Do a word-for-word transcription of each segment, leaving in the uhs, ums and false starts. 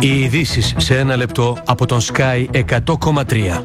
Οι ειδήσεις σε ένα λεπτό από τον Sky εκατό κόμμα τρία.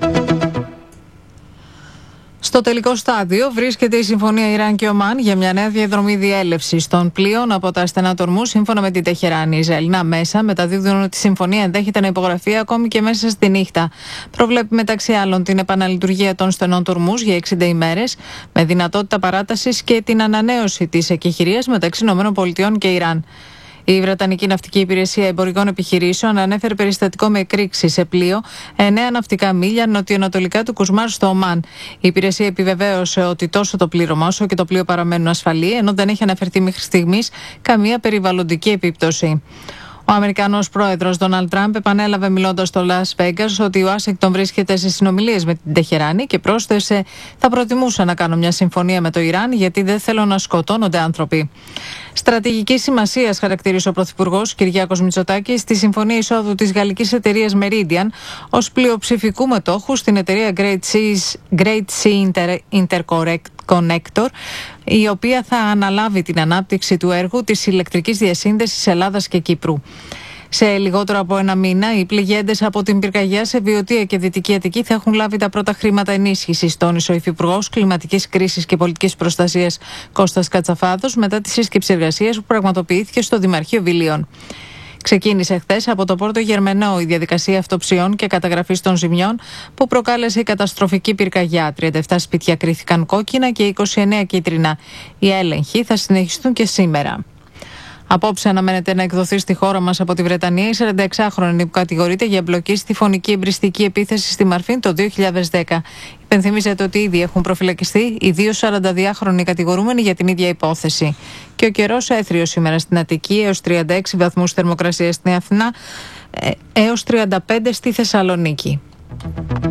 Στο τελικό στάδιο βρίσκεται η Συμφωνία Ιράν και Ομάν για μια νέα διαδρομή διέλευσης των πλοίων από τα στενά του Ορμούζ, σύμφωνα με την Τεχεράνη. Οι Ισραηλινά μέσα μεταδίδουν ότι η συμφωνία ενδέχεται να υπογραφεί ακόμη και μέσα στη νύχτα. Προβλέπει μεταξύ άλλων την επαναλειτουργία των στενών του Ορμούζ για εξήντα ημέρες, με δυνατότητα παράτασης και την ανανέωση της εκεχηρίας μεταξύ ΗΠΑ και Ιράν. Η Βρετανική Ναυτική Υπηρεσία Εμπορικών Επιχειρήσεων ανέφερε περιστατικό με εκρήξη σε πλοίο εννέα ναυτικά μίλια νοτιοανατολικά του Κουσμάρ στο Ομάν. Η υπηρεσία επιβεβαίωσε ότι τόσο το πλήρωμα όσο και το πλοίο παραμένουν ασφαλή, ενώ δεν έχει αναφερθεί μέχρι στιγμής καμία περιβαλλοντική επίπτωση. Ο Αμερικανός πρόεδρος Ντόναλντ Τραμπ επανέλαβε μιλώντας στο Las Vegas ότι η Ουάσιγκτον βρίσκεται σε συνομιλίες με την Τεχεράνη και πρόσθεσε: «Θα προτιμούσα να κάνω μια συμφωνία με το Ιράν, γιατί δεν θέλω να σκοτώνονται άνθρωποι». Στρατηγική σημασία χαρακτήρισε ο Πρωθυπουργός Κυριάκος Μητσοτάκης στη συμφωνία εισόδου της γαλλικής εταιρείας Meridian ως πλειοψηφικού μετόχου στην εταιρεία Great, Seas, Great Sea Inter, Interconnector, η οποία θα αναλάβει την ανάπτυξη του έργου της ηλεκτρικής διασύνδεσης Ελλάδας και Κύπρου. Σε λιγότερο από ένα μήνα, οι πληγέντες από την πυρκαγιά σε Βιωτία και Δυτική Αττική θα έχουν λάβει τα πρώτα χρήματα ενίσχυσης, τόνισε ο Υφυπουργός Κλιματικής Κρίσης και Πολιτικής Προστασίας Κώστας Κατσαφάδος μετά τη σύσκεψη εργασίας που πραγματοποιήθηκε στο Δημαρχείο Βιλίων. Ξεκίνησε χθες από το Πόρτο Γερμενό η διαδικασία αυτοψιών και καταγραφής των ζημιών που προκάλεσε η καταστροφική πυρκαγιά. τριάντα επτά σπίτια κρίθηκαν κόκκινα και είκοσι εννέα κίτρινα. Οι έλεγχοι θα συνεχιστούν και σήμερα. Απόψε αναμένεται να εκδοθεί στη χώρα μας από τη Βρετανία η σαρανταεξάχρονη που κατηγορείται για εμπλοκή στη φωνική εμπριστική επίθεση στη Μαρφίν το δύο χιλιάδες δέκα. Υπενθυμίζεται ότι ήδη έχουν προφυλακιστεί οι δύο σαρανταδυάχρονοι κατηγορούμενοι για την ίδια υπόθεση. Και ο καιρός έθριος σήμερα στην Αττική, έως τριάντα έξι βαθμούς θερμοκρασία στην Αθηνά, έως τριάντα πέντε στη Θεσσαλονίκη.